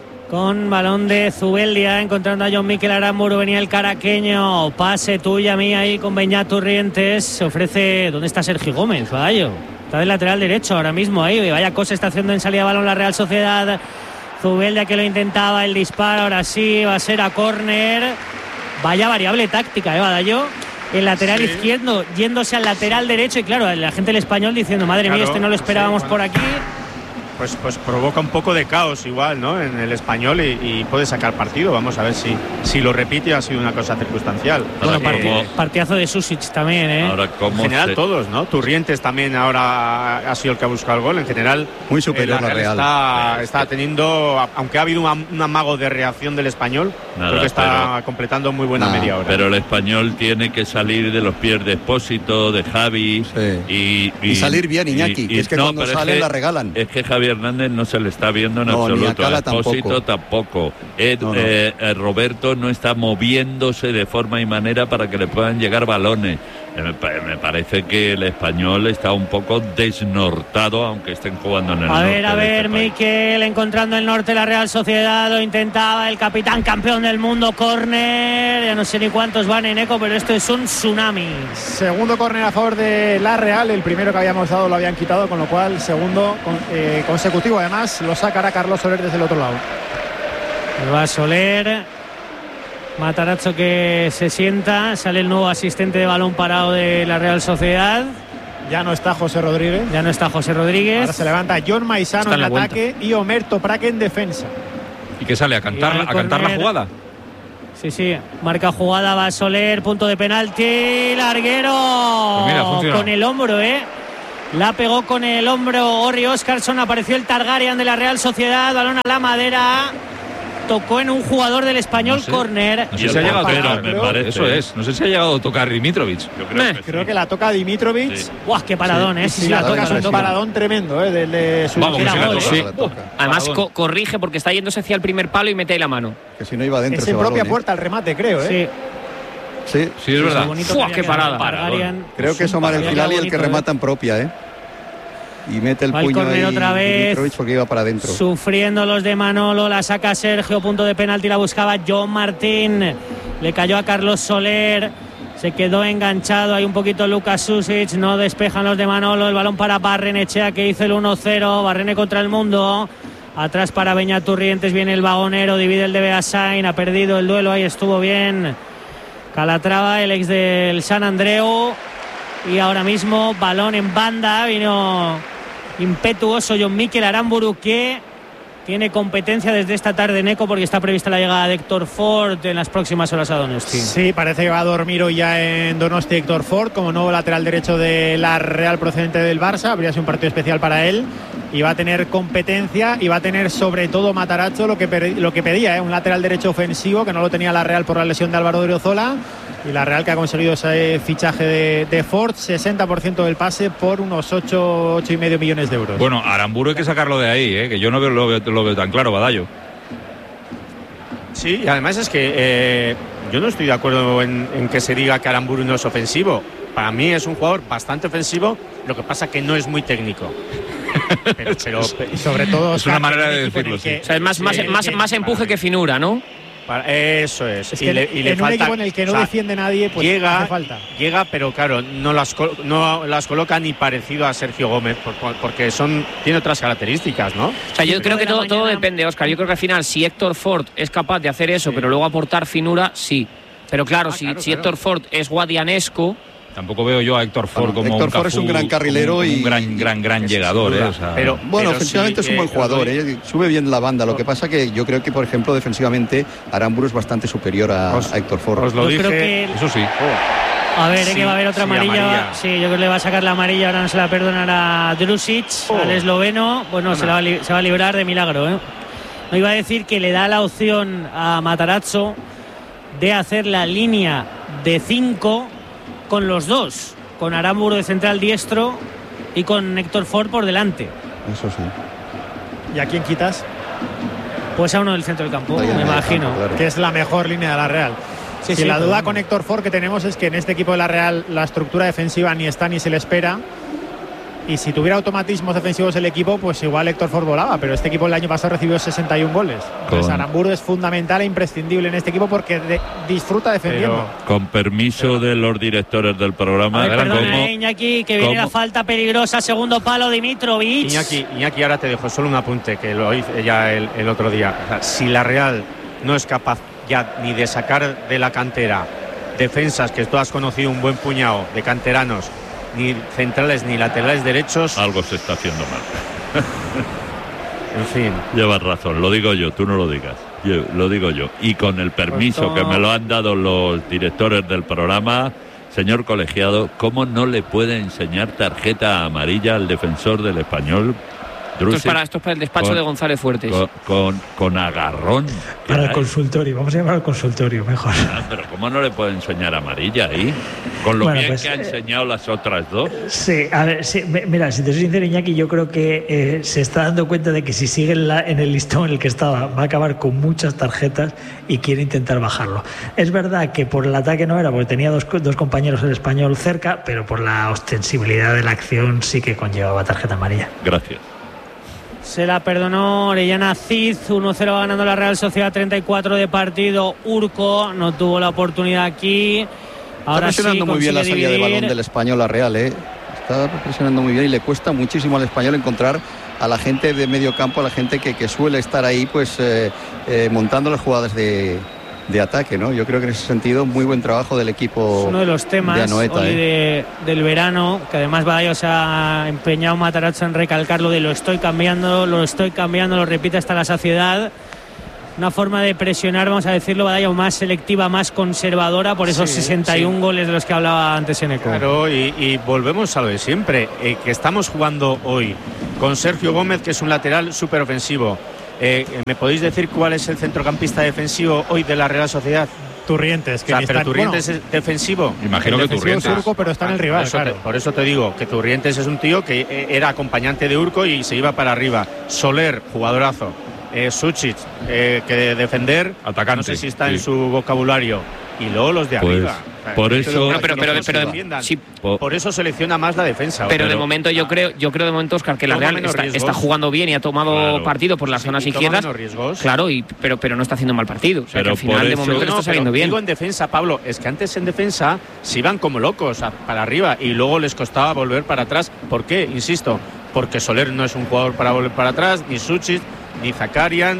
Con balón de Zubeldia, encontrando a John Mikel Aramburu, venía el caraqueño, pase tuya mía ahí con Beñat Turrientes, se ofrece, ¿dónde está Sergio Gómez? Vaya, está del lateral derecho ahora mismo ahí, vaya cosa está haciendo en salida de balón la Real Sociedad. Zubeldia que lo intentaba, el disparo, ahora sí, va a ser a córner. Vaya variable táctica, ¿eh, Badallo? El lateral Sí. izquierdo yéndose al lateral derecho, y claro, la gente del Español diciendo, madre mía, Claro, este no lo esperábamos sí, por bueno. aquí. Pues, pues provoca un poco de caos igual, ¿no? En el Español, y, y puede sacar partido. Vamos a ver si, si lo repite. Ha sido una cosa circunstancial. Bueno, Ahora, parti- ¿cómo- partidazo de Susic también, ¿eh? ahora En cómo general se- todos, ¿no? Turrientes también ahora ha sido el que ha buscado el gol. En general, Muy superior eh, la Real. Está, está teniendo, aunque ha habido un, un amago de reacción del Español, Nada, creo que está pero- completando muy buena Nah, media hora. Pero el Español tiene que salir de los pies de Expósito, de Javi, Sí. y, Y salir bien, Iñaki, que es que cuando pero salen que- la regalan. Es que Javi Hernández no se le está viendo en No, ni a absoluto. Cala A Expósito tampoco. tampoco. Ed- No, no. eh, eh, Roberto no está moviéndose de forma y manera para que le puedan llegar balones. Eh, Me, pa- me parece que el Español está un poco desnortado, aunque estén jugando en el A norte ver, a de este ver, país. Mikel encontrando el norte la Real Sociedad, lo intentaba el capitán campeón del mundo, córner, ya no sé ni cuántos van en eco, pero esto es un tsunami. Segundo córner a favor de la Real. El primero que habíamos dado lo habían quitado, con lo cual segundo con- eh, consecutivo. Además lo sacará Carlos Soler desde el otro lado. Va Soler, Matarazzo que se sienta, sale el nuevo asistente de balón parado de la Real Sociedad, Ya no está José Rodríguez. ya no está José Rodríguez. Ahora se levanta John Maisano Está en en la vuelta. ataque y Omer Toprak en defensa. ¿Y qué sale? ¿A cantar, Y al a cantar la córner. jugada? Sí, sí, marca jugada, va Soler, punto de penalti, larguero Pues mira, ha funcionado. con el hombro, ¿eh? La pegó con el hombro Orri Óscarsson. Apareció el Targaryen de la Real Sociedad. Balón a la madera. Tocó en un jugador del Español, no sé, córner. No sé si ha llegado a tocar, me parece. Eso es. No sé si ha llegado a tocar Dimitrovic. Yo creo, eh, que, creo sí. que la toca Dimitrovic. Sí. Buah, qué paradón, sí. ¿eh? Sí, sí, sí, la, la toca, es un paradón tremendo, ¿eh? De, de su Vamos, que sí, gol, sí. ¿eh? Uh, además, co corrige porque está yéndose hacia el primer palo y mete ahí la mano. Que si no iba dentro. Es en propia balón, puerta el remate, creo, ¿eh? Sí. Sí, sí, es verdad. Fua, qué parada. Creo que es Omar el Hilali el que remata en propia, ¿eh? Y mete el puño ahí otra vez, porque iba para adentro. Sufriendo los de Manolo, la saca Sergio, punto de penalti, la buscaba John Martín. Le cayó a Carlos Soler, se quedó enganchado, hay un poquito Lucas Susic, no despejan los de Manolo, el balón para Barrenechea que hizo el uno cero, Barrene contra el mundo. Atrás para Beñaturrientes, viene el vagonero, divide el de Beasain, ha perdido el duelo, ahí estuvo bien Calatrava, el ex del San Andreu. Y ahora mismo balón en banda, vino impetuoso John Mikel Aramburu, que tiene competencia desde esta tarde en Eco porque está prevista la llegada de Héctor Ford en las próximas horas a Donosti. Sí, parece que va a dormir hoy ya en Donosti Héctor Ford como nuevo lateral derecho de la Real procedente del Barça. Habría sido un partido especial para él y va a tener competencia y va a tener sobre todo Matarazzo lo que, lo que pedía, ¿eh? Un lateral derecho ofensivo que no lo tenía la Real por la lesión de Álvaro Odriozola. Y la Real que ha conseguido ese fichaje de, de Ford, sesenta por ciento del pase por unos ocho, ocho y medio millones de euros. Bueno, Aramburu hay que sacarlo de ahí, ¿eh? Que yo no veo, lo, veo, lo veo tan claro, Badallo. Sí, y además es que eh, yo no estoy de acuerdo en, en que se diga que Aramburu no es ofensivo. Para mí es un jugador bastante ofensivo, lo que pasa que no es muy técnico. Pero, pero y sobre todo es una manera de decirlo, sí. Que, o sea, es más, más, eh, más, más empuje que finura, ¿no? Para, eso es, es y que le, y en le un falta, equipo en el que no o sea, defiende nadie, pues llega, hace falta. Llega, pero claro, no las, no las coloca ni parecido a Sergio Gómez, porque son tiene otras características, ¿no? O sea, yo creo que todo, todo depende, Óscar. Yo creo que al final, si Héctor Ford es capaz de hacer eso, sí, pero luego aportar finura, sí. Pero claro, ah, si, claro, si claro. Héctor Ford es guadianesco. Tampoco veo yo a Héctor Ford bueno, como Héctor un Ford es un gran carrilero un, y un gran gran gran llegador, ¿eh? O sea, pero bueno, pero ofensivamente sí, es un buen jugador, eh, ¿eh? Sube bien la banda. Lo que pasa que yo creo que por ejemplo defensivamente Aramburu es bastante superior a, os, a Héctor Ford. Os lo yo dije, creo que... eso sí. Oh. A ver, sí, que va a haber otra sí, amarilla. amarilla. Sí, yo creo que le va a sacar la amarilla. Ahora no se la perdonará a Drusic, oh. al esloveno. Bueno, no. se, la va a se va a librar de milagro, ¿eh? No iba a decir que le da la opción a Matarazzo de hacer la línea de cinco con los dos. Con Aramburu de central diestro y con Héctor Ford por delante. Eso sí. ¿Y a quién quitas? Pues a uno del centro del campo, me imagino. Campo, claro. Que es la mejor línea de la Real. Sí, si sí, la duda bueno. con Héctor Ford que tenemos es que en este equipo de la Real la estructura defensiva ni está ni se le espera. Y si tuviera automatismos defensivos el equipo, pues igual Héctor Ford volaba, pero este equipo el año pasado recibió sesenta y un goles. Entonces Aramburu es fundamental e imprescindible en este equipo porque de, disfruta defendiendo. Pero, con permiso de los directores del programa. A ver, perdona, ¿cómo, Iñaki, que viene ¿cómo? La falta peligrosa, segundo palo, Dimitrovic. Iñaki, Iñaki, ahora te dejo solo un apunte que lo hice ya el, el otro día. O sea, si la Real no es capaz ya ni de sacar de la cantera defensas, que tú has conocido un buen puñado de canteranos, ni centrales ni laterales derechos, algo se está haciendo mal. En fin, llevas razón, lo digo yo, tú no lo digas, yo, lo digo yo. Y con el permiso pues que me lo han dado los directores del programa, señor colegiado, ¿cómo no le puede enseñar tarjeta amarilla al defensor del Español? Esto es, para, esto es para el despacho con, de González Fuertes. Con, con, con agarrón. Para el consultorio, vamos a llamar al consultorio mejor. Ah, pero ¿cómo no le puede enseñar amarilla ahí? Con lo bueno, bien pues, que ha enseñado las otras dos. Sí, a ver, sí, mira, si te soy sincero, Iñaki, yo creo que eh, se está dando cuenta de que si sigue en, la, en el listón en el que estaba, va a acabar con muchas tarjetas y quiere intentar bajarlo. Es verdad que por el ataque no era, porque tenía dos, dos compañeros del Español cerca, pero por la ostensibilidad de la acción sí que conllevaba tarjeta amarilla. Gracias. Se la perdonó Orellana Cid, uno cero va ganando la Real Sociedad, treinta y cuatro de partido. Urco no tuvo la oportunidad aquí. Ahora está presionando sí, muy bien la salida dividir. de balón del Español a Real, ¿eh? Está presionando muy bien y le cuesta muchísimo al Español encontrar a la gente de medio campo, a la gente que, que suele estar ahí pues eh, eh, montando las jugadas de, de ataque, ¿no? Yo creo que en ese sentido muy buen trabajo del equipo. Es uno de los temas de Anoeta, hoy ¿eh? de, del verano, que además Badallo se ha empeñado Matarazzo en recalcarlo de lo estoy cambiando, lo estoy cambiando, lo repite hasta la saciedad. una forma de presionar, vamos a decirlo, Badallo, más selectiva, más conservadora, por esos sí, sesenta y uno sí. goles de los que hablaba antes Eneco. Claro, y, y volvemos a lo de siempre, eh, que estamos jugando hoy con Sergio Gómez, que es un lateral súper ofensivo. Eh, ¿Me podéis decir cuál es el centrocampista defensivo hoy de la Real Sociedad? Turrientes, que o sea, pero está, Turrientes bueno, es defensivo. Imagino que Turrientes es Urco, pero está en el rival, por eso, claro. te, por eso te digo que Turrientes es un tío que era acompañante de Urco y se iba para arriba. Soler, jugadorazo. Eh, Suchic, eh, que defender, atacante, no sé si está sí. en su vocabulario. Y luego los de pues, arriba. Por eso, no, pero, pero, pero, pero sí, por eso selecciona más la defensa. Pero, pero de momento yo creo, yo creo de momento, Óscar, que la Real está, está jugando bien y ha tomado claro. partido por las sí, zonas y izquierdas. Claro, y, pero, pero no está haciendo mal partido. O sea, pero que al final de momento no, no está saliendo bien. Digo en defensa, Pablo, es que antes en defensa se iban como locos a, para arriba y luego les costaba volver para atrás. ¿Por qué? Insisto, porque Soler no es un jugador para volver para atrás, ni Suchic, ni Zakarian,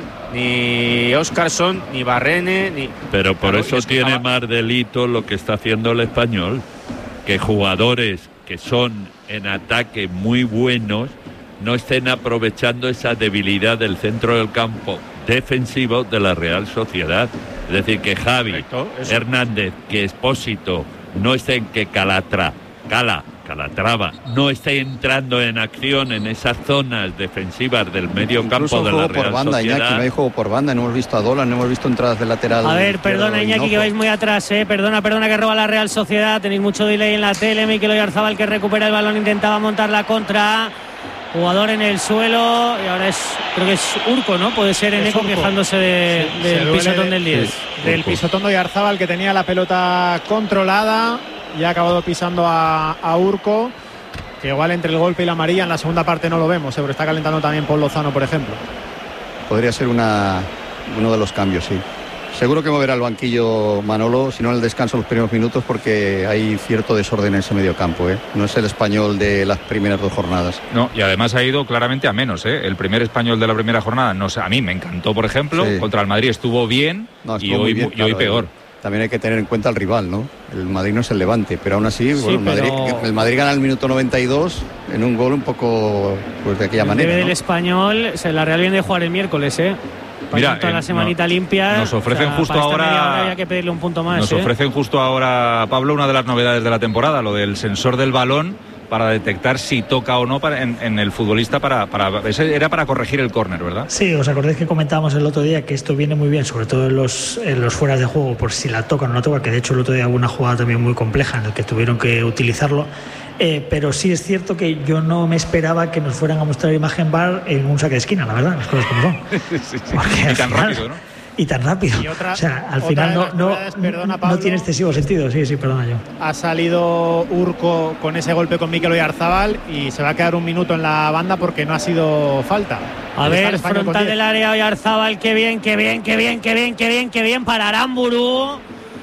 ni Óscarson, ni Barrene, ni... Pero por claro, eso tiene estaba... más delito lo que está haciendo el Español, que jugadores que son en ataque muy buenos no estén aprovechando esa debilidad del centro del campo defensivo de la Real Sociedad. Es decir, que Javi, Correcto, Hernández, que Expósito no estén, que Calatra, Cala, Calatrava no esté entrando en acción en esas zonas defensivas del medio Incluso campo de la juego Real por banda, Sociedad. Iñaki, no hay juego por banda, no hemos visto a Dolan, no hemos visto entradas de lateral. A ver, perdona Iñaki, que vais muy atrás, eh. Perdona, perdona que roba la Real Sociedad, tenéis mucho delay en la tele. Mikel Oyarzabal que recupera el balón, intentaba montar la contra. Jugador en el suelo y ahora es, creo que es Urco, ¿no? Puede ser Eneco quejándose de, sí, del pisotón del diez. Sí, del pisotón de Oyarzabal, que tenía la pelota controlada y ha acabado pisando a, a Urco, que igual entre el golpe y la amarilla en la segunda parte no lo vemos, ¿eh? Pero está calentando también Paul Lozano, por ejemplo. Podría ser una, uno de los cambios, sí. Seguro que moverá el banquillo Manolo, si no en el descanso los primeros minutos, porque hay cierto desorden en ese medio campo, ¿eh? No es el Español de las primeras dos jornadas. No, y además ha ido claramente a menos, ¿eh? El primer Español de la primera jornada, no sé, a mí me encantó, por ejemplo, sí. Contra el Madrid estuvo bien no, estuvo y, hoy, bien, y hoy claro, peor. Eh. También hay que tener en cuenta el rival, ¿no? El Madrid no es el Levante, pero aún así, sí, bueno, el, Madrid, pero... el Madrid gana el minuto noventa y dos en un gol un poco pues de aquella el manera. Debe ¿no? del Español, se la Real viene de jugar el miércoles, ¿eh? Mira, toda la semanita no, limpia. Nos ofrecen o sea, justo para ahora. Había que pedirle un punto más. Nos ¿eh? ofrecen justo ahora, Pablo, una de las novedades de la temporada, lo del sensor del balón para detectar si toca o no para, en, en el futbolista para, para ese era para corregir el córner, ¿verdad? Sí, os acordáis que comentábamos el otro día que esto viene muy bien, sobre todo en los, en los fueras de juego, por si la tocan o no toca, que de hecho el otro día hubo una jugada también muy compleja en la que tuvieron que utilizarlo. Eh, pero sí es cierto que yo no me esperaba que nos fueran a mostrar imagen V A R en un saque de esquina, la verdad, las cosas como son. sí, sí. Y tan final, rápido, ¿no? Y tan rápido. Y otra, o sea, al final no, no, perdona, Pablo, no tiene excesivo sentido. Sí, sí, perdona yo. Ha salido Urco con ese golpe con Mikel Oyarzabal y se va a quedar un minuto en la banda porque no ha sido falta. A ver, frontal del área Oyarzabal, qué bien, qué bien, qué bien, qué bien, qué bien, qué bien para Aramburu.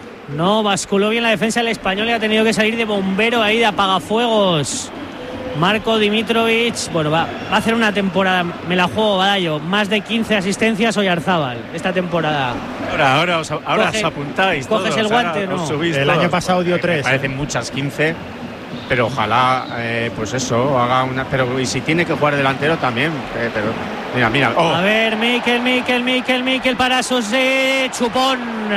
No, basculó bien la defensa del Español y ha tenido que salir de bombero ahí, de apagafuegos. Marco Dimitrovic, bueno, va, va a hacer una temporada, me la juego, Badallo, más de quince asistencias Oyarzabal esta temporada. Ahora, ahora os, ahora Coge, os apuntáis ¿Coges todos, el guante no? El todos. año pasado dio tres. Me parecen muchas, quince, pero ojalá, eh, pues eso, haga una... Pero y si tiene que jugar delantero también, eh, pero... Mira, mira. Oh. A ver, Mikel, Mikel, Mikel, Mikel para Sosé, chupón.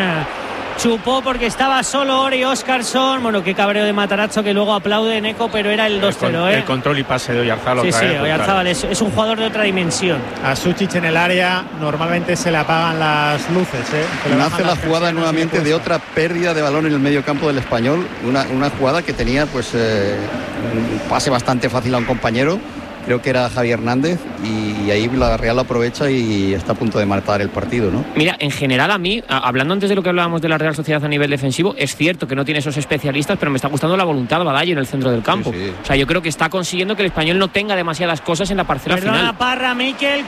Chupó porque estaba solo Ori Óscarson. Bueno, qué cabreo de Matarazzo que luego aplaude Eneco, pero era el dos cero, ¿eh? El control y pase de Oyarzabal. Sí, sí, vez, Oyarzabal es, es un jugador de otra dimensión. A Suchic en el área normalmente se le apagan las luces, ¿eh? Nace la jugada nuevamente de otra pérdida de balón en el medio campo del Español. Una, una jugada que tenía pues eh, un pase bastante fácil a un compañero. Creo que era Javi Hernández y ahí la Real lo aprovecha y está a punto de matar el partido, ¿no? Mira, en general a mí, hablando antes de lo que hablábamos de la Real Sociedad a nivel defensivo, es cierto que no tiene esos especialistas, pero me está gustando la voluntad de Badallo en el centro del campo. Sí, sí. O sea, yo creo que está consiguiendo que el Español no tenga demasiadas cosas en la parcela Perdona, final. Parra, Mikel,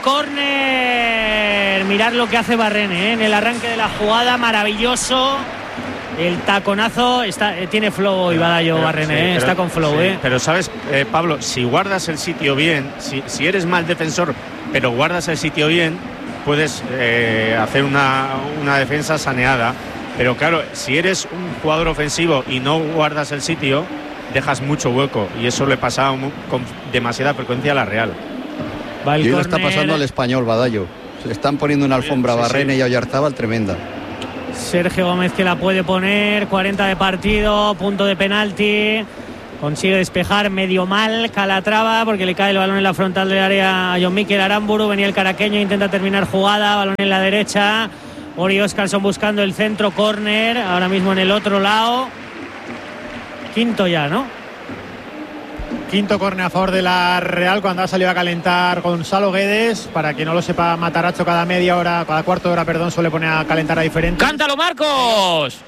córner. Mirad lo que hace Barrene, ¿eh? En el arranque de la jugada, maravilloso. El taconazo está, eh, tiene flow y Badallo Barrene, sí, eh, pero, está con flow, sí, eh. Pero sabes, eh, Pablo, si guardas el sitio bien, si, si eres mal defensor, pero guardas el sitio bien, puedes eh, hacer una, una defensa saneada. Pero claro, si eres un jugador ofensivo y no guardas el sitio, dejas mucho hueco y eso le pasa con demasiada frecuencia a la Real. Y lo está pasando al Español, Badallo. le están poniendo una alfombra a Barrene y a Oyarzábal tremenda. Sergio Gómez que la puede poner, cuarenta de partido, punto de penalti, consigue despejar medio mal Calatrava porque le cae el balón en la frontal del área a John Mikel Aramburu. Venía el caraqueño, intenta terminar jugada, balón en la derecha, Ori Óscarson buscando el centro, córner, ahora mismo en el otro lado, quinto ya, ¿no? Quinto córner a favor de la Real cuando ha salido a calentar Gonzalo Guedes. Para quien no lo sepa, Matarazzo cada media hora, cada cuarto de hora, perdón, suele poner a calentar a diferentes. ¡Cántalo, Marcos!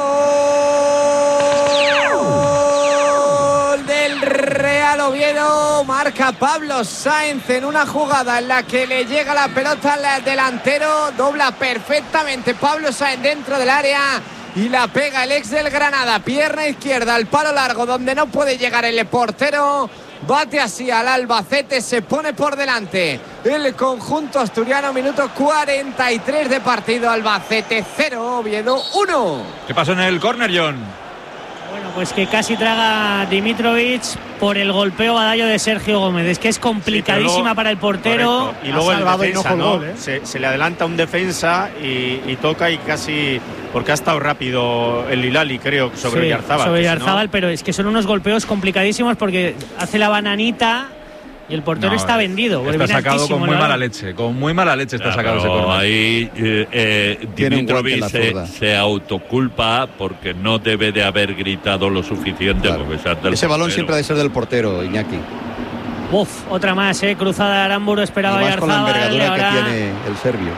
¡Gol del Real Oviedo! Marca Pablo Sáenz en una jugada en la que le llega la pelota al delantero. Dobla perfectamente Pablo Sáenz dentro del área y la pega el ex del Granada, pierna izquierda al palo largo donde no puede llegar el portero. Bate así al Albacete, se pone por delante el conjunto asturiano. Minuto cuarenta y tres de partido. Albacete cero, Oviedo uno. ¿Qué pasó en el córner, John? Bueno, pues que casi traga Dimitrovic por el golpeo badallo de Sergio Gómez. Es que es complicadísima sí, luego, para el portero. Correcto. Y luego el defensa, ¿no? Gol, ¿eh? se, se le adelanta un defensa y, y toca y casi... Porque ha estado rápido el Hilali, creo, sobre sí, Oyarzábal. Sobre Oyarzábal, si no... pero es que son unos golpeos complicadísimos porque hace la bananita y el portero no, está vendido. Está sacado con muy ¿no? mala leche. Con muy mala leche está claro, sacado ese córner. Ahí eh, eh, Dimitrovic se, se autoculpa porque no debe de haber gritado lo suficiente. Claro. Porque ese portero. Balón siempre ha de ser del portero, Iñaki. Uf, otra más, eh, cruzada de Aramburu, esperaba Oyarzábal. Con la envergadura ahora... que tiene el serbio.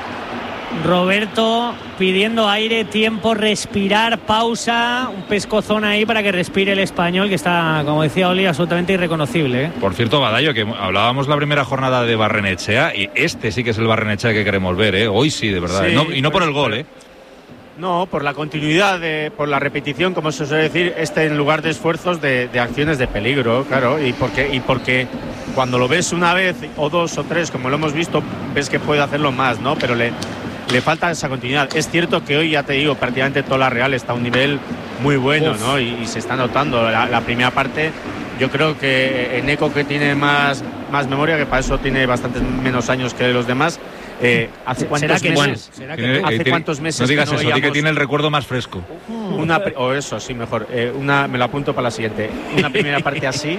Roberto pidiendo aire, tiempo, respirar, pausa, un pescozón ahí para que respire el español, que está, como decía Oli, absolutamente irreconocible, ¿eh? Por cierto, Badallo, que hablábamos la primera jornada de Barrenechea y este sí que es el Barrenechea que queremos ver, ¿eh? Hoy sí, de verdad, sí, ¿eh? No, y no por el gol, ¿eh? No, por la continuidad, de, por la repetición, como se suele decir, este en lugar de esfuerzos de, de acciones de peligro, claro, y porque, y porque cuando lo ves una vez o dos o tres, como lo hemos visto, ves que puede hacerlo más, ¿no? Pero le... le falta esa continuidad. Es cierto que hoy, ya te digo, prácticamente toda la Real está a un nivel muy bueno, Uf. ¿no? Y, y se está notando. La, la primera parte, yo creo que Eneco, que tiene más, más memoria, que para eso tiene bastantes menos años que los demás, eh, ¿hace cuántos que, meses? Bueno, ¿Será que tiene, ¿Hace eh, cuántos meses? No digas que no eso, di que tiene el recuerdo más fresco. Una, o eso, sí, mejor. Eh, una, me lo apunto para la siguiente. Una primera parte así...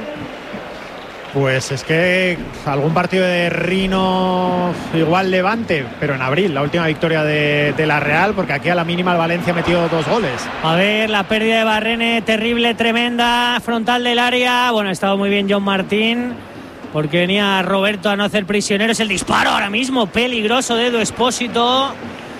Pues es que algún partido de Rino igual Levante, pero en abril, la última victoria de, de la Real, porque aquí a la mínima el Valencia ha metido dos goles. A ver, la pérdida de Barrene, terrible, tremenda, frontal del área. Bueno, ha estado muy bien John Martín, porque venía Roberto a no hacer prisioneros. El disparo ahora mismo, peligroso de Edu Espósito.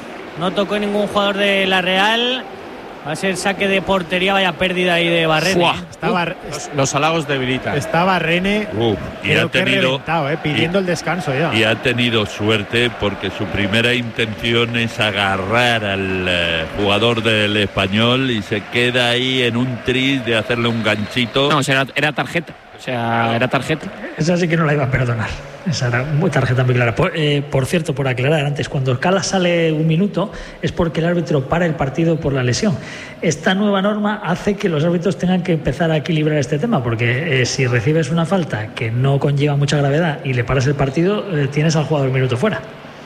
No tocó ningún jugador de la Real. Va a ser saque de portería, vaya pérdida ahí de Barrene. Estaba, los, los halagos debilitan. Está Barrene, uh, y ha tenido, eh, pidiendo y, el descanso ya. Y ha tenido suerte porque su primera intención es agarrar al eh, jugador del Español y se queda ahí en un tris de hacerle un ganchito. No, o sea, era, era tarjeta. O sea, era tarjeta. Esa sí que no la iba a perdonar. Esa era muy tarjeta muy clara. Por, eh, por cierto, por aclarar antes, cuando Cala sale un minuto es porque el árbitro para el partido por la lesión. Esta nueva norma hace que los árbitros tengan que empezar a equilibrar este tema, porque eh, si recibes una falta que no conlleva mucha gravedad y le paras el partido, eh, tienes al jugador un minuto fuera.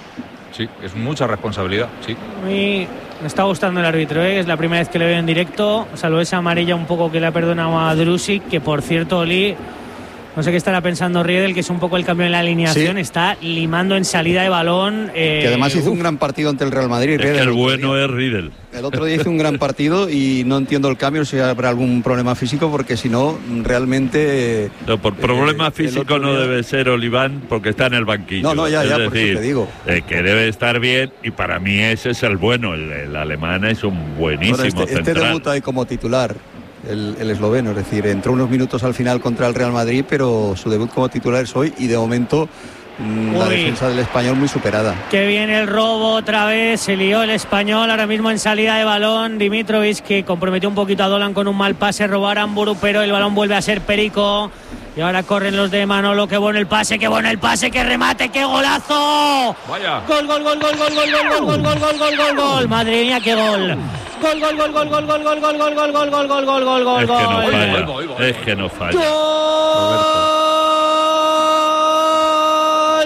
Sí, es mucha responsabilidad, sí. A mí me está gustando el árbitro, ¿eh? Es la primera vez que le veo en directo, salvo esa amarilla un poco que le ha perdonado a Drusic, que por cierto, Oli, no sé qué estará pensando Riedel, que es un poco el cambio en la alineación, sí. Está limando en salida de balón. Eh, que además hizo uf. un gran partido ante el Real Madrid. Es Riedel, que el bueno día. es Riedel. El otro día hizo un gran partido y no entiendo el cambio, si habrá algún problema físico, porque si no, realmente... No, por problema eh, físico no día... debe ser Oliván, porque está en el banquillo. No, no, ya, es ya, decir, por eso te digo. Eh, que debe estar bien, y para mí ese es el bueno. El, el alemán es un buenísimo bueno, este, central. Este debuta ahí como titular. El, el esloveno, es decir, entró unos minutos al final contra el Real Madrid, pero su debut como titular es hoy y de momento mmm, la defensa del Español muy superada. Que viene el robo otra vez, se lió el Español ahora mismo en salida de balón. Dimitrovic, que comprometió un poquito a Dolan con un mal pase, robó a Aramburu, pero el balón vuelve a ser Perico. Y ahora corren los de Manolo, qué bueno el pase, qué bueno el pase, qué remate, qué golazo. Vaya. Gol, gol, gol, gol, gol, gol, gol, gol, gol, gol, gol, gol, gol, gol. Madre mía, qué gol. Gol, gol, gol, gol, gol, gol, gol, gol, gol, gol, gol, gol, gol, gol, gol, gol, gol. Es que no falla. Es que no falla. Gol. El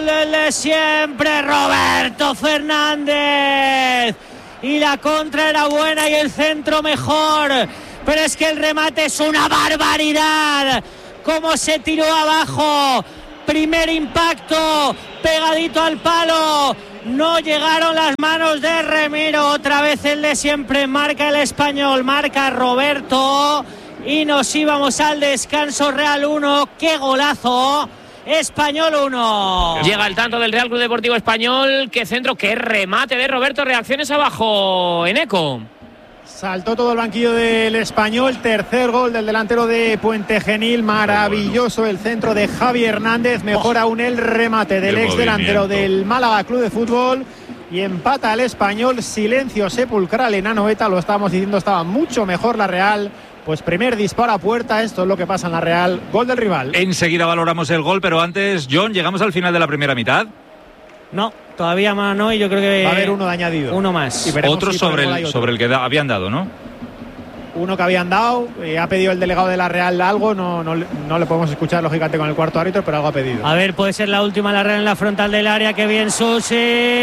de siempre, Roberto Fernández. Y la contra era buena y el centro mejor. Pero es que el remate es una barbaridad. Cómo se tiró abajo. Primer impacto, pegadito al palo. No llegaron las manos de Remiro. Otra vez el de siempre. Marca el español, marca Roberto. Y nos íbamos al descanso. Real uno. ¡Qué golazo! Español uno. Llega el tanto del Real Club Deportivo Español. ¡Qué centro, qué remate de Roberto! Reacciones abajo, Eneco. Saltó todo el banquillo del Español. Tercer gol del delantero de Puente Genil. Maravilloso el centro de Javi Hernández. Mejor oh, aún el remate del ex delantero del Málaga Club de Fútbol. Y empata el Español. Silencio sepulcral en Anoeta. Lo estábamos diciendo, estaba mucho mejor la Real. Pues primer disparo a puerta, esto es lo que pasa en la Real. Gol del rival. Enseguida valoramos el gol, pero antes, John, ¿llegamos al final de la primera mitad? No, todavía más no, y yo creo que va a haber uno de añadido. Uno más. Otro si sobre, el, sobre el que da, habían dado, ¿no? Uno que habían dado, eh, ha pedido el delegado de la Real algo, no, no, no le podemos escuchar lógicamente con el cuarto árbitro, pero algo ha pedido. A ver, puede ser la última, la Real en la frontal del área, que bien Susic,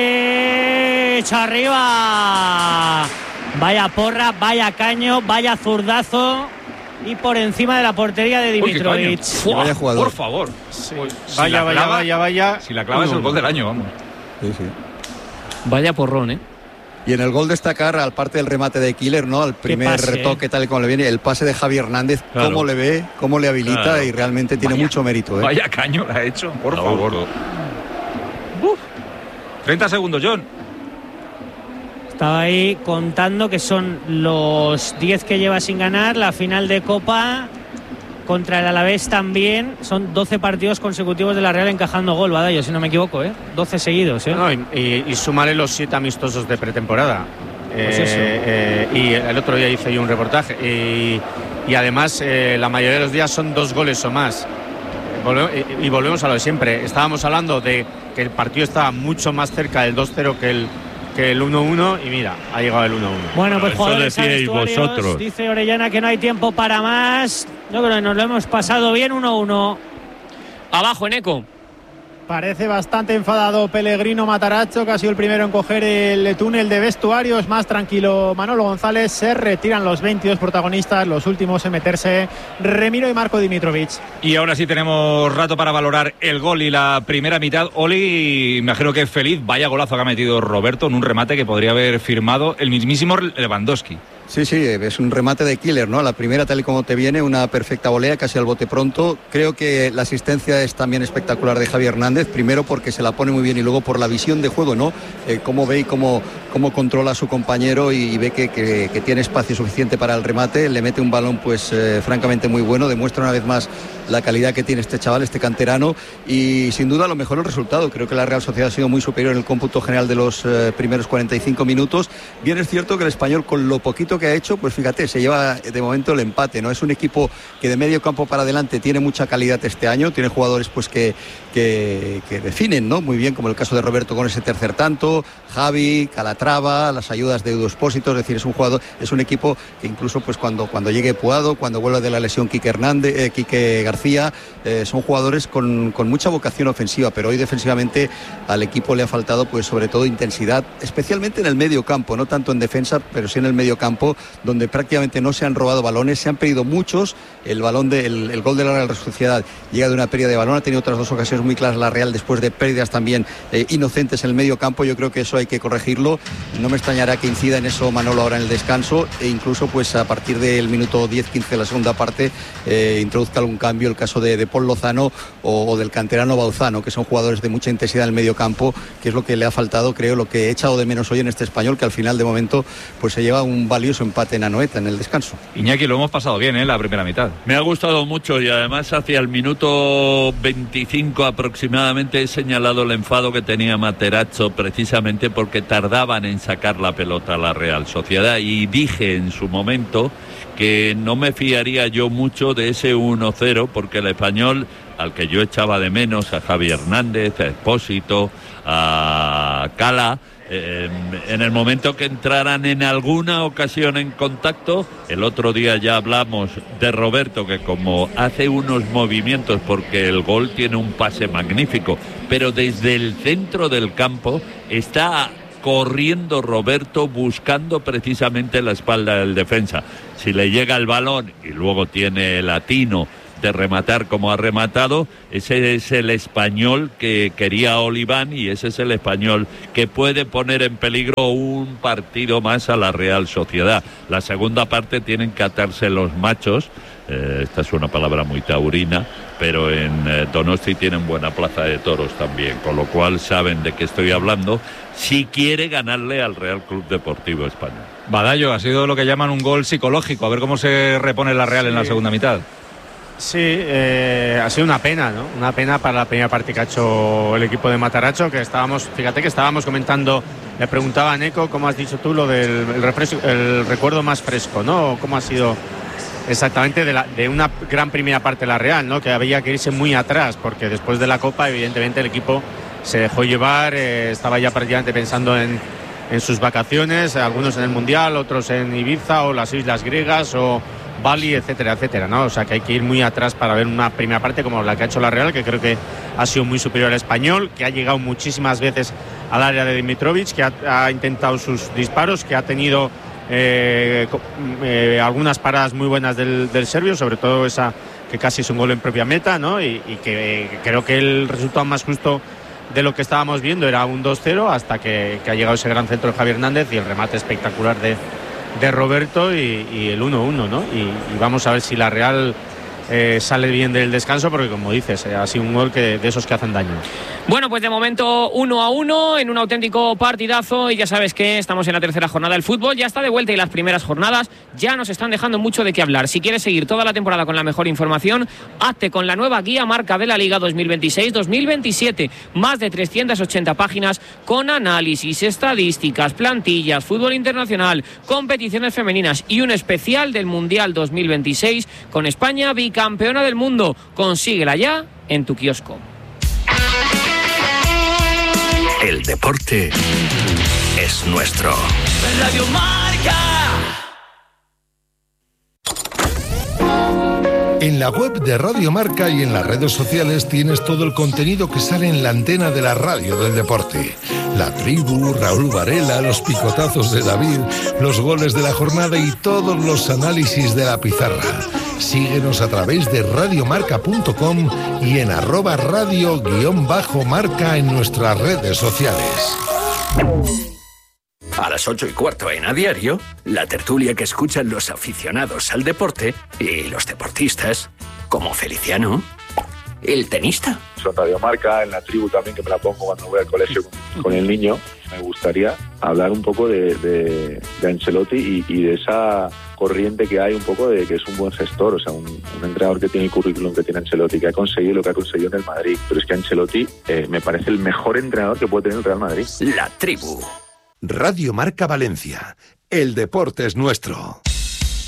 arriba. Vaya porra, vaya caño, vaya zurdazo. Y por encima de la portería de Dimitrovic. Uy, vaya jugador. Por favor. Sí. Si vaya, vaya, clava, vaya, vaya. Si la clava uh, es el gol del año, vamos. Sí, sí. Vaya porrón, ¿eh? Y en el gol destacar, al parte del remate de Killer, ¿no? Al primer pase, retoque, tal y como le viene, el pase de Javi Hernández, claro. Cómo le ve, cómo le habilita, claro. Y realmente tiene vaya, mucho mérito, ¿eh? Vaya caño la ha hecho, por no, favor. Uf. treinta segundos, John. Estaba ahí contando que son los diez que lleva sin ganar, la final de Copa contra el Alavés también, son doce partidos consecutivos de la Real encajando gol, Badallo, si no me equivoco, ¿eh? doce seguidos, ¿eh? No, y, y, y sumaré los siete amistosos de pretemporada. Pues eh, eh, y el otro día hice yo un reportaje y, y además eh, la mayoría de los días son dos goles o más. Volvemos, y, y volvemos a lo de siempre. Estábamos hablando de que el partido estaba mucho más cerca del dos cero que el que el uno uno y mira, ha llegado el uno uno. Bueno, pues jugadores decíais vosotros. Dice Orellana que no hay tiempo para más. Yo creo que nos lo hemos pasado bien. Uno uno. Abajo, Eneco. Parece bastante enfadado Pellegrino Matarazzo, que ha sido el primero en coger el túnel de vestuarios. Más tranquilo Manolo González. Se retiran los veintidós protagonistas, los últimos en meterse Remiro y Marco Dimitrovic. Y ahora sí tenemos rato para valorar el gol y la primera mitad. Oli, imagino que es feliz. Vaya golazo que ha metido Roberto en un remate que podría haber firmado el mismísimo Lewandowski. Sí, sí, es un remate de Killer, ¿no? La primera, tal y como te viene, una perfecta volea, casi al bote pronto. Creo que la asistencia es también espectacular de Javi Hernández, primero porque se la pone muy bien y luego por la visión de juego, ¿no? Eh, cómo ve y cómo, cómo controla a su compañero y ve que, que, que tiene espacio suficiente para el remate, le mete un balón pues eh, francamente muy bueno, demuestra una vez más la calidad que tiene este chaval, este canterano, y sin duda lo mejor el resultado. Creo que la Real Sociedad ha sido muy superior en el cómputo general de los eh, primeros cuarenta y cinco minutos. Bien es cierto que el Español, con lo poquito que ha hecho, pues fíjate, se lleva de momento el empate, ¿no? Es un equipo que de medio campo para adelante tiene mucha calidad este año, tiene jugadores pues que, que, que definen, ¿no? Muy bien, como el caso de Roberto con ese tercer tanto, Javi, Calatrava, las ayudas de Edu Espósito, es decir, es un jugador, es un equipo que incluso pues cuando, cuando llegue Puado, cuando vuelva de la lesión Quique Hernández, eh, Quique García, eh, son jugadores con, con mucha vocación ofensiva, pero hoy defensivamente al equipo le ha faltado pues sobre todo intensidad, especialmente en el medio campo, no tanto en defensa, pero sí en el medio campo, donde prácticamente no se han robado balones, se han perdido muchos. El balón de, el, el gol de la Real Sociedad llega de una pérdida de balón, ha tenido otras dos ocasiones muy claras la Real después de pérdidas también eh, inocentes en el medio campo. Yo creo que eso hay que corregirlo, no me extrañará que incida en eso Manolo ahora en el descanso, e incluso pues a partir del minuto diez quince de la segunda parte eh, introduzca algún cambio, el caso de, de Paul Lozano o, o del canterano Bauzano, que son jugadores de mucha intensidad en el medio campo, que es lo que le ha faltado, creo, lo que he echado de menos hoy en este Español, que al final de momento pues se lleva un valioso empate en Anoeta en el descanso. Iñaki, lo hemos pasado bien, ¿eh? La primera mitad. Me ha gustado mucho y además hacia el minuto veinticinco aproximadamente he señalado el enfado que tenía Materazzo, precisamente porque tardaban en sacar la pelota a la Real Sociedad, y dije en su momento que no me fiaría yo mucho de ese uno cero, porque el Español, al que yo echaba de menos, a Javi Hernández, a Espósito, a Cala. Eh, en el momento que entraran en alguna ocasión en contacto, el otro día ya hablamos de Roberto, que como hace unos movimientos, porque el gol tiene un pase magnífico, pero desde el centro del campo está corriendo Roberto buscando precisamente la espalda del defensa. Si le llega el balón y luego tiene el atino de rematar como ha rematado, ese es el español que quería Oliván, y ese es el español que puede poner en peligro un partido más a la Real Sociedad. La segunda parte tienen que atarse los machos, eh, esta es una palabra muy taurina, pero en eh, Donosti tienen buena plaza de toros también, con lo cual saben de qué estoy hablando, si quiere ganarle al Real Club Deportivo Español. Badallo, ha sido lo que llaman un gol psicológico, a ver cómo se repone la Real sí. en la segunda mitad. Sí, eh, ha sido una pena, ¿no? Una pena para la primera parte que ha hecho el equipo de Matarazzo, que estábamos, fíjate que estábamos comentando, le preguntaba a Neco, ¿cómo has dicho tú lo del el, refresco, el recuerdo más fresco, ¿no? ¿Cómo ha sido exactamente de, la, de una gran primera parte de la Real, ¿no? Que había que irse muy atrás, porque después de la Copa, evidentemente, el equipo se dejó llevar, eh, estaba ya prácticamente pensando en, en sus vacaciones, algunos en el Mundial, otros en Ibiza o las Islas Griegas o Bali, etcétera, etcétera, ¿no? O sea que hay que ir muy atrás para ver una primera parte como la que ha hecho la Real, que creo que ha sido muy superior al Español, que ha llegado muchísimas veces al área de Dimitrovic, que ha, ha intentado sus disparos, que ha tenido eh, eh, algunas paradas muy buenas del, del serbio, sobre todo esa que casi es un gol en propia meta, ¿no? Y, y que eh, creo que el resultado más justo de lo que estábamos viendo era un dos cero hasta que, que ha llegado ese gran centro de Javier Hernández y el remate espectacular de de Roberto y, y el uno uno, ¿no? Y, y vamos a ver si la Real eh, sale bien del descanso, porque como dices, eh, ha sido un gol que, de esos que hacen daño. Bueno, pues de momento uno a uno en un auténtico partidazo, y ya sabes que estamos en la tercera jornada del fútbol, ya está de vuelta y las primeras jornadas ya nos están dejando mucho de qué hablar. Si quieres seguir toda la temporada con la mejor información, hazte con la nueva guía Marca de la Liga dos mil veintiséis dos mil veintisiete, más de trescientas ochenta páginas con análisis, estadísticas, plantillas, fútbol internacional, competiciones femeninas y un especial del Mundial dos mil veintiséis con España bicampeona del mundo. Consíguela ya en tu kiosco. El deporte es nuestro. Radio Marca. En la web de Radio Marca y en las redes sociales tienes todo el contenido que sale en la antena de la radio del deporte. La tribu, Raúl Varela, los picotazos de David, los goles de la jornada y todos los análisis de la pizarra. Síguenos a través de radiomarca punto com y en arroba radio guión bajo marca en nuestras redes sociales. A las ocho y cuarto en A Diario, la tertulia que escuchan los aficionados al deporte y los deportistas, como Feliciano, el tenista. Son Radio Marca, en la tribu también, que me la pongo cuando voy al colegio con, con el niño. Me gustaría hablar un poco de, de, de Ancelotti y, y de esa corriente que hay un poco de que es un buen gestor, o sea, un, un entrenador que tiene el currículum que tiene Ancelotti, que ha conseguido lo que ha conseguido en el Madrid. Pero es que Ancelotti eh, me parece el mejor entrenador que puede tener el Real Madrid. La tribu. Radio Marca Valencia. El deporte es nuestro.